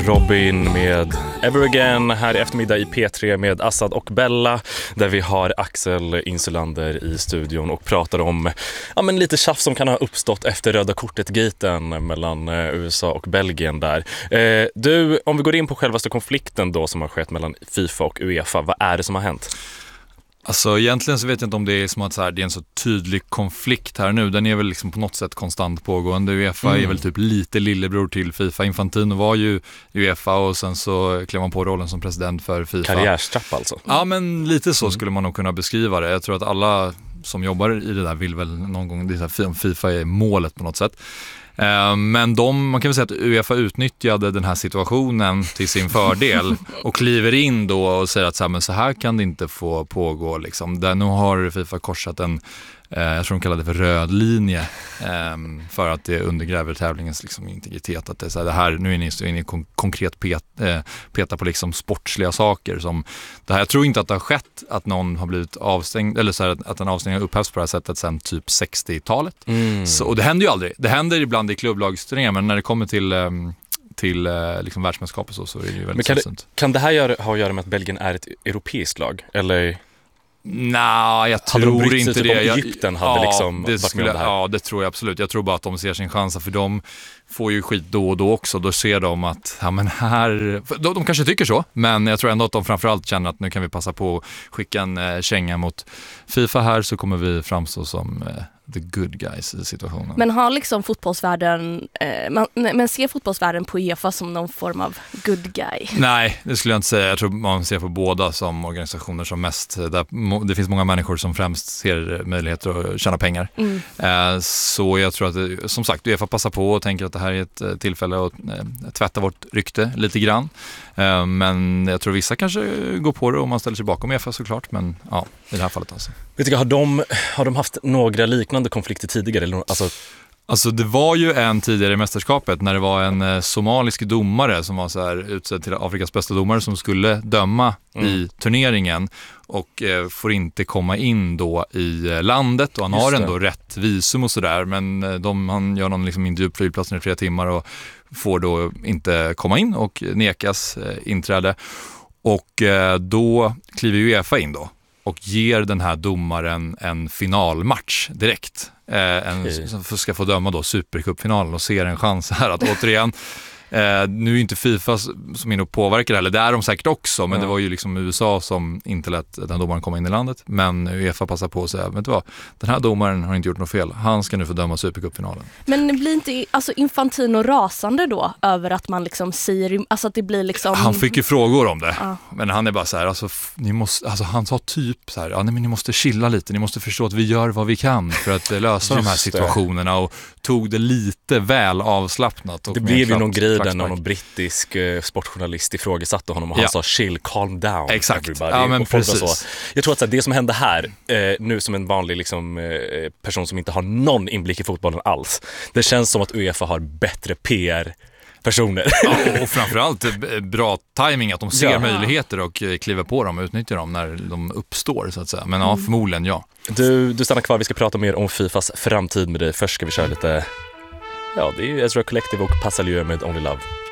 Robin med Ever Again här i eftermiddag i P3 med Assad och Bella, där vi har Axel Insulander i studion och pratar om lite tjafs som kan ha uppstått efter röda kortet-gaten mellan USA och Belgien där. Du, om vi går in på självaste konflikten då som har skett mellan FIFA och UEFA, vad är det som har hänt? Alltså egentligen så vet jag inte om det är som att det är en så tydlig konflikt här nu. Den är väl liksom på något sätt konstant pågående. UEFA är väl typ lite lillebror till FIFA. Infantino var ju UEFA och sen så klev man på rollen som president för FIFA. Karriärstrapp alltså? Ja, men lite så skulle man nog kunna beskriva det. Jag tror att alla som jobbar i det där vill väl någon gång, det är så här, FIFA är målet på något sätt. Men man kan väl säga att UEFA utnyttjade den här situationen till sin fördel och kliver in då och säger att så här kan det inte få pågå liksom. Där nu har FIFA korsat en, jag tror de kallar det för röd linje, för att det undergräver tävlingens liksom integritet, att det är så här, det här, nu är ni inne i konkret peta på liksom sportsliga saker som det här. Jag tror inte att det har skett att någon har blivit avstängd eller så här, att en avstängning har upphävts på det här sättet sedan typ 60-talet. Så, och det händer ju aldrig. Det händer ibland i klubblagsturneringar, men när det kommer till liksom världsmästerskap och så är det ju väldigt sällsynt. Kan det här ha att göra med att Belgien är ett europeiskt lag? Eller? Nej, jag tror inte det. Egypten hade liksom varit med om det här. Ja, det tror jag absolut. Jag tror bara att de ser sin chans, för de får ju skit då och då också. Då ser de att de kanske tycker så, men jag tror ändå att de framförallt känner att nu kan vi passa på att skicka en känga mot FIFA här, så kommer vi framstå som the good guys i situationen. Men har liksom fotbollsvärlden men ser fotbollsvärlden på UEFA som någon form av good guy? Nej, det skulle jag inte säga. Jag tror man ser på båda som organisationer som mest, där det finns många människor som främst ser möjligheter att tjäna pengar. Så jag tror att som sagt, UEFA passar på och tänker att det här är ett tillfälle att tvätta vårt rykte lite grann. Men jag tror vissa kanske går på det om man ställer sig bakom UEFA såklart, men ja, i det här fallet alltså. Vet du, har de haft några liknande konflikter tidigare? Eller, Alltså det var ju en tidigare i mästerskapet när det var en somalisk domare som var så här utsedd till Afrikas bästa domare som skulle döma i turneringen och får inte komma in då i landet, och han har ändå rätt visum och sådär, men han gör någon liksom intervju på flygplatsen i 3 timmar och får då inte komma in och nekas inträde, och då kliver ju UEFA in då och ger den här domaren en finalmatch direkt. Som ska få döma då Supercupfinalen och ser en chans här att återigen, nu är inte FIFA som in och påverkar det, eller det är de säkert också, men det var ju liksom USA som inte lät den domaren komma in i landet, men UEFA passar på att säga, vet du vad, den här domaren har inte gjort något fel, han ska nu få döma Supercupfinalen. Men blir inte Infantino rasande då över att man liksom säger, alltså att det blir liksom... Han fick ju frågor om det, men han är bara så här, han sa typ så här, men ni måste chilla lite, ni måste förstå att vi gör vad vi kan för att lösa de här situationerna, och tog det lite väl avslappnat. Och det blev ju någon grej där någon brittisk sportjournalist ifrågasatte honom och han sa chill, calm down. Exakt, everybody. ja, men precis. Jag tror att det som hände här nu som en vanlig liksom, person som inte har någon inblick i fotbollen alls, det känns som att UEFA har bättre PR-personer. Ja, och framförallt bra timing att de ser möjligheter och kliver på dem och utnyttjar dem när de uppstår så att säga. Men ja, förmodligen ja. Du stannar kvar, vi ska prata mer om FIFAs framtid med dig. Först ska vi köra lite... Ja, det är ju Ezra Collective och Passalio med Only Love.